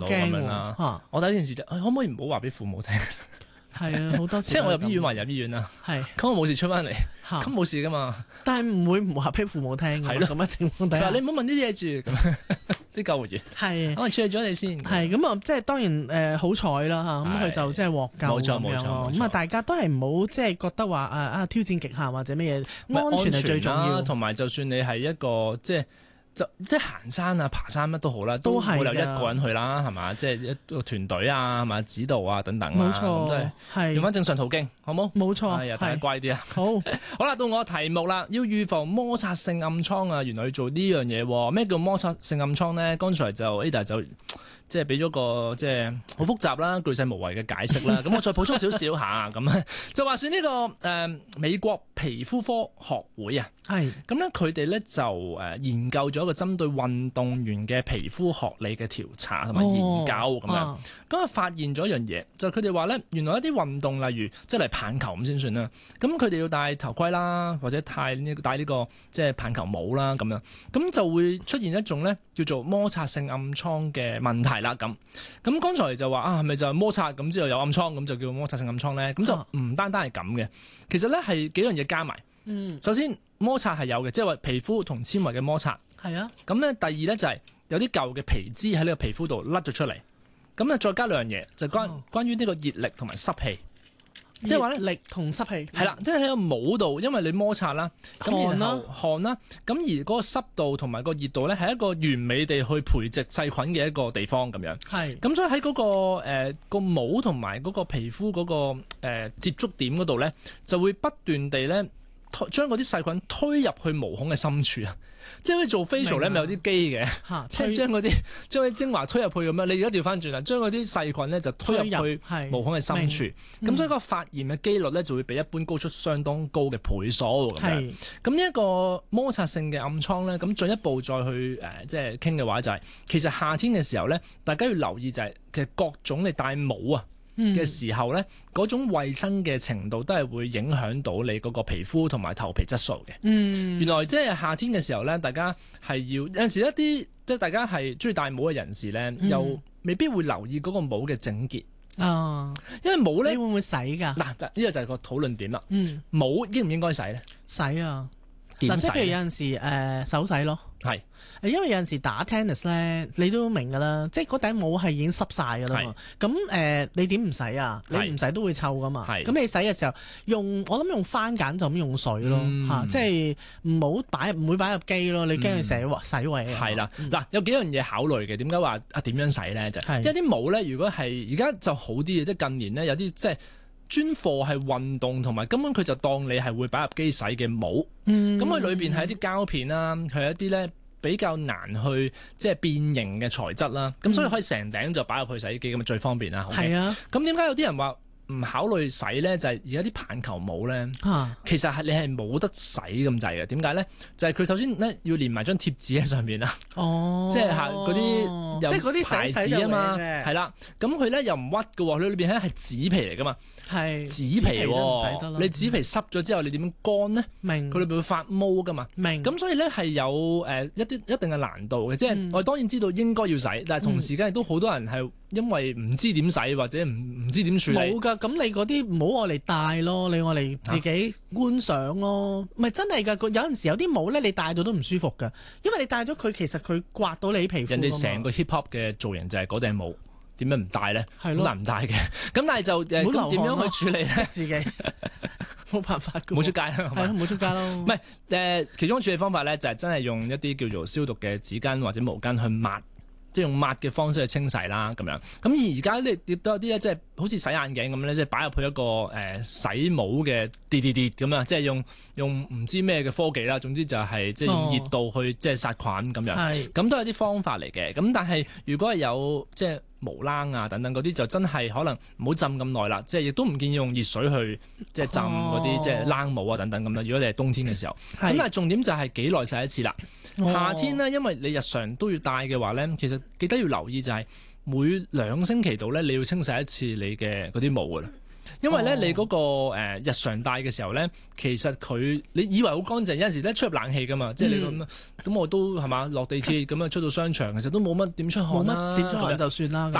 咁樣啦。我第一件事就可唔可以唔好話俾父母聽？ 係啊，好多時即係我入醫院話入醫院啦， 係咁我冇事出翻嚟，咁冇事噶嘛。 但係唔會唔話俾父母聽嘅，咁嘅情況底下， 你唔好問呢啲嘢住咁。啲救護員係， 我處理咗你先。 係咁啊，即係當然好彩啦嚇，咁佢就即係獲救咁樣咯。咁啊，大家都係唔好即係覺得話挑戰極限或者乜嘢，安全係最重要。 同埋就算你係一個即係行山啊、爬山乜都好啦，都冇理由一個人去啦，係嘛？即係一個團隊啊，係嘛？指導啊等等冇錯， 咁都係用翻正常途徑，好冇？ 冇錯， 係大家乖啲啊！ 好啦，到我題目啦，要預防摩擦性暗瘡啊，原來要做呢樣嘢。咩叫摩擦性暗瘡咧？剛才就 Ada 就即係俾咗個即係好複雜啦、巨細無遺嘅解釋啦。咁我再補充少少下，咁就話算呢個美國皮膚科學會啊，係咁咧，佢哋咧就研究咗一個針對運動員嘅皮膚學理嘅調查同埋研究咁樣，咁啊發現咗一樣嘢，就佢哋話咧，原來一啲運動例如即係嚟棒球咁先算啦，咁佢哋要戴頭盔啦，或者戴呢個即係棒球帽啦咁樣，咁就會出現一種咧叫做摩擦性暗瘡嘅問題啦。咁剛才就話係咪就係摩擦咁之後有暗瘡咁就叫摩擦性暗瘡咧？咁就唔單單係咁嘅，其實咧係幾樣嘢加埋。首先摩擦係有嘅，即係話皮膚同纖維嘅摩擦。係啊。咁咧第二咧就係有啲舊嘅皮脂喺呢個皮膚度甩咗出嚟。咁咧再加兩樣嘢，就關於呢個熱力同埋濕氣。即係話咧，力同濕氣係啦，即係喺個帽度，因為你摩擦啦，咁然後汗啦，咁而嗰個濕度同埋個熱度咧，係一個完美地去培植細菌嘅一個地方咁樣。係，咁所以喺嗰個帽同埋嗰個皮膚嗰個接觸點嗰度咧，就會不斷地咧將嗰啲細菌推入去毛孔嘅深處啊！即係好似做 facial 咧，咪有啲機嘅，即係將啲精華推入去咁樣。你而家調翻轉啦，將嗰啲細菌咧就推入去毛孔嘅深處。咁所以個發炎嘅機率咧就會比一般高出相當高嘅倍數咁樣。咁呢一個摩擦性嘅暗瘡咧，咁進一步再去即係傾嘅話就係，其實夏天嘅時候咧，大家要留意就係其實各種你戴帽啊嘅時候咧，嗰種衛生嘅程度都係會影響到你嗰個皮膚同埋頭皮質素嘅。原來即係夏天嘅時候咧，大家係要有陣時一啲即係大家係中意戴帽嘅人士咧，又未必會留意嗰個帽嘅整潔。因為帽咧，你會唔會洗㗎？嗱，呢個就係個討論點啦。帽應唔應該洗咧？洗啊！點洗？即係譬如有陣時手洗咯。係。因為有陣時打 tennis 咧，你都明㗎啦，即係嗰頂帽係已經濕晒㗎啦嘛。咁你點唔洗啊？你唔洗都會臭㗎嘛。咁你洗嘅時候我諗用番梘就咁用水咯嚇，即係唔會擺入機咯。你驚佢洗位啊？係啦，嗱有幾樣嘢考慮嘅。點解話點樣洗咧？就因為啲帽咧，如果係而家就好啲嘅，即係近年咧有啲即係專貨係運動同埋根本佢就當你係會擺入機洗嘅帽。咁佢裏邊係一啲膠片啦，係一啲咧比較難去即係變形嘅材質啦，咁所以可以成頂就擺入去洗衣機咁啊，最方便啦。係啊，咁點解有啲人話唔考慮洗咧？就係而家啲棒球帽咧，其實係你係冇得洗咁滯嘅。點解咧？就係佢首先咧要連埋張貼紙喺上邊啦。即係嗰啲有牌子啊嘛，係啦。咁佢咧又唔屈嘅喎，佢裏邊咧係紙皮嚟噶嘛。係紙皮喎，你紙皮濕咗之後，你點樣乾咧？明佢裏邊會發毛噶嘛？明咁所以咧係有一定嘅難度嘅，即係我當然知道應該要洗，但係同時間亦都好多人係因為唔知點洗或者唔知點處理。冇㗎，咁你嗰啲唔好愛嚟戴咯，你愛嚟自己觀賞咯。唔係真係㗎，有陣時有啲帽咧，你戴咗都唔舒服㗎，因為你戴咗佢，其實佢刮到你皮膚。人哋成個 hip hop 嘅造型就係嗰頂帽。點樣唔戴咧？好難唔戴嘅。咁但係就點樣去處理咧？自己冇辦法嘅。冇出街啦，係冇出街咯。唔係其中處理方法咧，就係真係用一啲叫做消毒嘅紙巾或者毛巾去抹，即係用抹嘅方式去清洗啦咁樣。咁而家咧亦都有啲咧，即係好似洗眼鏡咁咧，即係擺入去一個洗帽嘅跌咁啊，即係用唔知咩嘅科技啦。總之就係即係用熱度去即係殺菌咁樣。咁都係啲方法嚟嘅。咁但係如果係有即係毛冷啊等等嗰啲就真係可能唔好浸咁耐啦，即係亦都唔建議用熱水去即係浸嗰啲即係冷帽啊等等咁啦。如果你係冬天嘅時候，咁但係重點就係幾耐洗一次啦。夏天呢，因為你日常都要戴嘅話咧，其實記得要留意就係每2星期度咧，你要清洗一次你嘅嗰啲毛㗎啦。因為咧，你嗰個日常戴嘅時候咧，其實你以為好乾淨，有陣時咧出入冷氣噶嘛，即係你咁我都係嘛落地鐵咁啊，出到商場其實都冇乜點出汗啦，冇乜點出汗就算啦。但